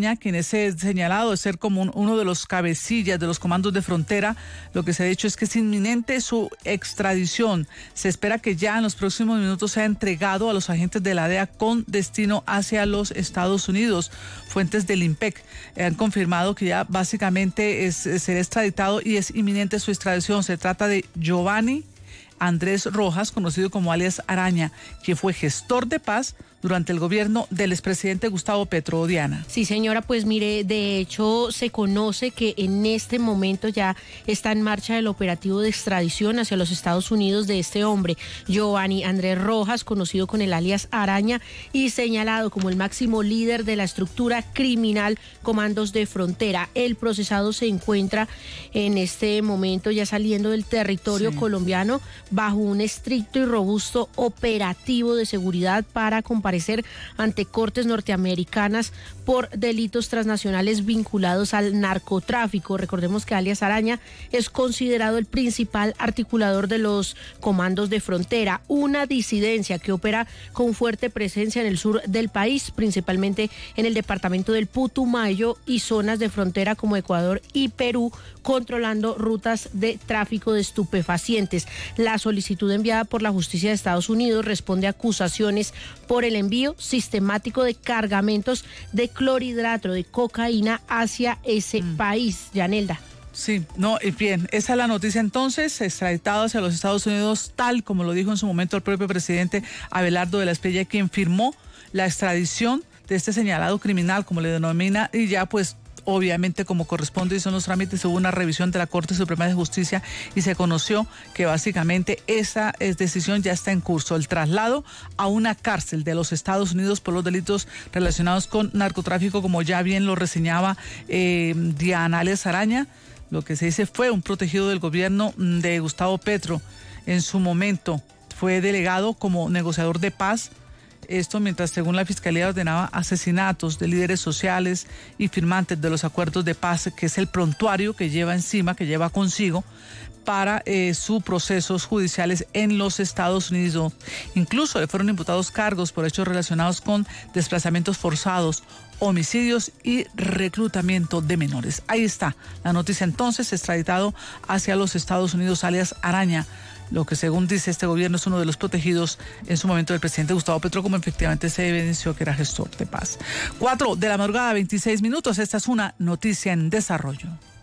Araña, quien es señalado de ser como uno de los cabecillas de los comandos de frontera, lo que se ha dicho es que es inminente su extradición. Se espera que ya en los próximos minutos sea entregado a los agentes de la DEA con destino hacia los Estados Unidos. Fuentes del IMPEC han confirmado que ya básicamente será extraditado y es inminente su extradición. Se trata de Giovanni Andrés Rojas, conocido como alias Araña, quien fue gestor de paz durante el gobierno del expresidente Gustavo Petro. Diana. Sí, señora, pues mire, de hecho se conoce que en este momento ya está en marcha el operativo de extradición hacia los Estados Unidos de este hombre, Giovanni Andrés Rojas, conocido con el alias Araña y señalado como el máximo líder de la estructura criminal Comandos de Frontera. El procesado se encuentra en este momento ya saliendo del territorio colombiano bajo un estricto y robusto operativo de seguridad para comparecer ante cortes norteamericanas por delitos transnacionales vinculados al narcotráfico. Recordemos que alias Araña es considerado el principal articulador de los comandos de frontera, una disidencia que opera con fuerte presencia en el sur del país, principalmente en el departamento del Putumayo y zonas de frontera como Ecuador y Perú, controlando rutas de tráfico de estupefacientes. La solicitud enviada por la justicia de Estados Unidos responde a acusaciones por el envío sistemático de cargamentos de clorhidrato de cocaína hacia ese país. Yanelda. Sí, no, y bien, esa es la noticia entonces, extraditado hacia los Estados Unidos, tal como lo dijo en su momento el propio presidente Abelardo de la Espriella, quien firmó la extradición de este señalado criminal, como le denomina, y ya pues obviamente como corresponde y son los trámites, hubo una revisión de la Corte Suprema de Justicia y se conoció que básicamente esa decisión ya está en curso, el traslado a una cárcel de los Estados Unidos por los delitos relacionados con narcotráfico, como ya bien lo reseñaba Diana alias Araña. Lo que se dice fue un protegido del gobierno de Gustavo Petro. En su momento fue delegado como negociador de paz. Esto mientras, según la Fiscalía, ordenaba asesinatos de líderes sociales y firmantes de los acuerdos de paz, que es el prontuario que lleva encima, que lleva consigo para sus procesos judiciales en los Estados Unidos. Incluso le fueron imputados cargos por hechos relacionados con desplazamientos forzados, homicidios y reclutamiento de menores. Ahí está la noticia entonces, extraditado hacia los Estados Unidos alias Araña, lo que según dice este gobierno es uno de los protegidos en su momento del presidente Gustavo Petro, como efectivamente se evidenció que era gestor de paz. 4 de la madrugada, 26 minutos, esta es una noticia en desarrollo.